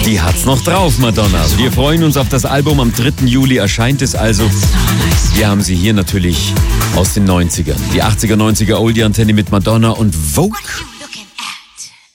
Die hat's noch drauf, Madonna. Wir freuen uns auf das Album. Am 3. Juli erscheint es also. Wir haben sie hier natürlich aus den 90ern. Die 80er, 90er Oldie-Antenne mit Madonna und Vogue.